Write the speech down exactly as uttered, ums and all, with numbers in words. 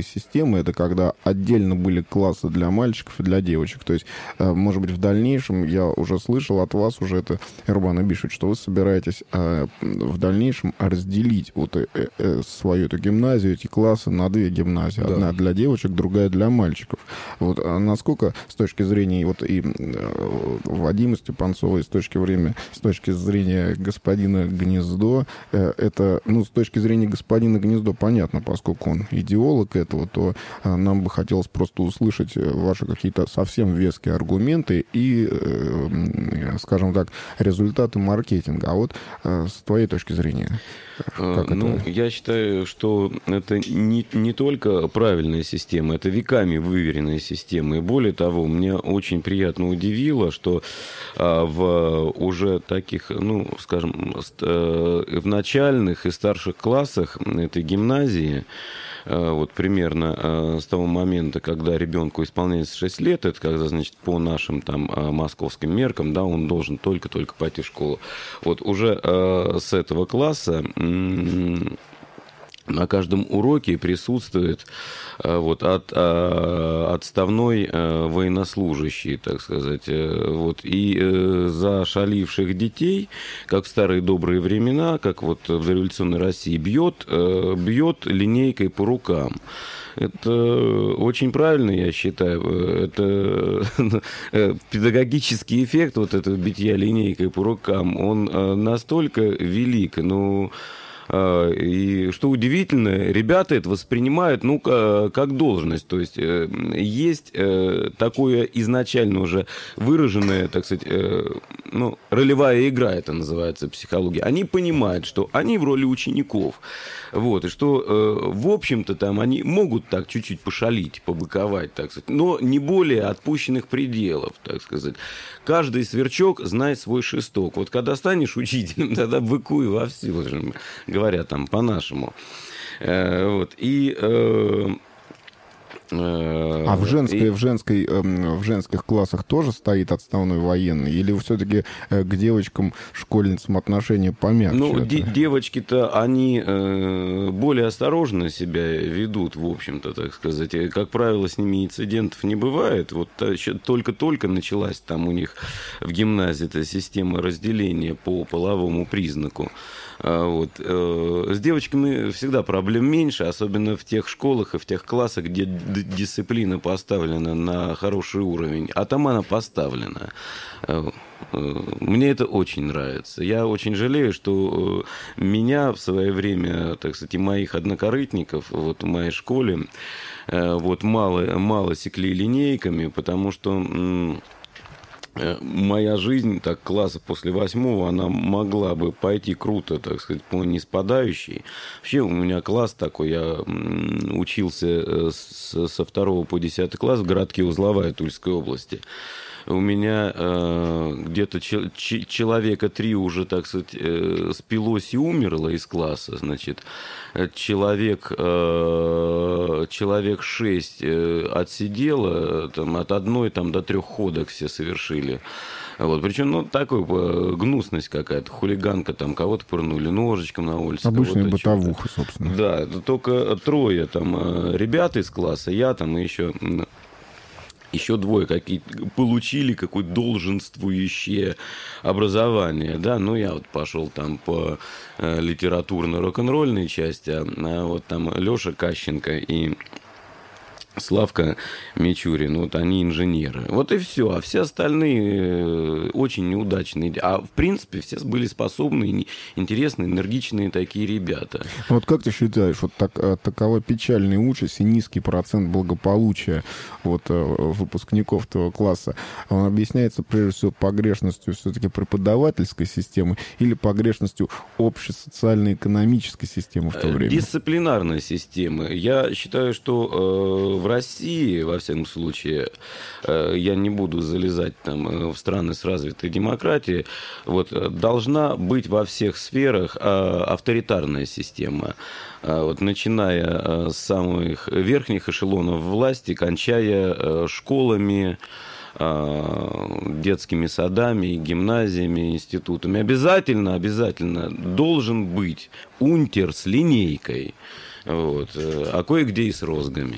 системы, это когда отдельно были классы для мальчиков и для девочек. То есть, может быть, в дальнейшем, я уже слышал от вас уже это, Рубан Абишевич, что вы собираетесь в дальнейшем разделить вот свою эту гимназию, эти классы на две гимназии. Да. Одна для девочек, другая для мальчиков. Вот насколько с точки зрения вот и Вадима Степанцова, и с точки, времени, с точки зрения господина Гнездо, это, ну, с точки зрения господина Гнездо, понятно, поскольку он идеолог этого, то нам бы хотелось просто услышать ваши какие-то совсем веские аргументы и, скажем так, результаты маркетинга. А вот с твоей точки зрения, как ну, это? Я считаю, что это не, не только правильная система, это веками выверенная система. И более того, мне очень приятно удивило, что а, в уже таких, ну, скажем, в начальных и старших классах этой гимназии, вот примерно с того момента, когда ребенку исполняется шесть лет, это когда, значит, по нашим там московским меркам, да, он должен только-только пойти в школу. Вот уже с этого класса на каждом уроке присутствует вот, от, отставной военнослужащий, так сказать. Вот, и зашаливших детей, как в старые добрые времена, как вот в дореволюционной России, бьет, бьет линейкой по рукам. Это очень правильно, я считаю. Это педагогический эффект вот этого битья линейкой по рукам, он настолько велик, ну... И что удивительно, ребята это воспринимают, ну, как должность. То есть есть такое изначально уже выраженное, так сказать, ну, ролевая игра, это называется психология. Они понимают, что они в роли учеников. Вот, и что, в общем-то, там они могут так чуть-чуть пошалить, побыковать, так сказать, но не более отпущенных пределов, так сказать. Каждый сверчок знает свой шесток. Вот когда станешь учителем, тогда быкуй вовсю, говоря там по-нашему. Вот, и... А в, женской, и... в, женской, в женских классах тоже стоит отставной военный? Или все-таки к девочкам, школьницам отношения помягче? Ну, де- девочки-то, они э, более осторожно себя ведут, в общем-то, так сказать. И, как правило, с ними инцидентов не бывает. Вот еще только-только началась там у них в гимназии эта система разделения по половому признаку. Вот. С девочками всегда проблем меньше, особенно в тех школах и в тех классах, где дисциплина поставлена на хороший уровень. А там она поставлена. Мне это очень нравится. Я очень жалею, что меня в свое время, так сказать, и моих однокорытников вот в моей школе вот мало, мало секли линейками, потому что... моя жизнь, так, класса после восьмого, она могла бы пойти круто, так сказать, по неспадающей. Вообще у меня класс такой, я учился со второго по десятый класс в городке Узловая Тульской области. У меня э, где-то ч- ч- человека три уже, так сказать, э, спилось и умерло из класса, значит. Человек, э, человек шесть э, отсидело, там, от одной там, до трех ходок все совершили. Вот. Причем, ну, такой э, гнусность какая-то, хулиганка, там, кого-то пырнули ножичком на улице. Обычная бытовуха, чего-то. Собственно. Да, только трое там э, ребят из класса, я там и еще... Еще двое какие-то получили какое-то долженствующее образование, да, ну я вот пошел там по э, литературно-рок-н-ролльной части, а, а вот там Леша Кащенко и Славка Мичурин, вот они инженеры. Вот и все. А все остальные очень неудачные. А в принципе все были способные, интересные, энергичные такие ребята. Вот как ты считаешь, вот так, такова печальная участь и низкий процент благополучия вот, выпускников этого класса, он объясняется прежде всего погрешностью все-таки преподавательской системы или погрешностью общей социально-экономической системы в то время? Дисциплинарная система. Я считаю, что э, в России, во всяком случае, я не буду залезать там в страны с развитой демократией, вот, должна быть во всех сферах авторитарная система. Вот, начиная с самых верхних эшелонов власти, кончая школами, детскими садами, гимназиями, институтами. Обязательно, обязательно должен быть унтер с линейкой, вот, а кое-где и с розгами.